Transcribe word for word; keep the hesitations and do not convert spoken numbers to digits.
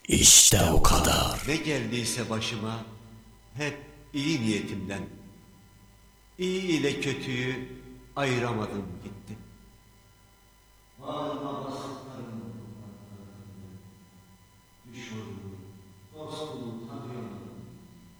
İşte o kadar. Ne geldiyse başıma hep iyi niyetimden. İyi ile kötüyü ayıramadım gitti.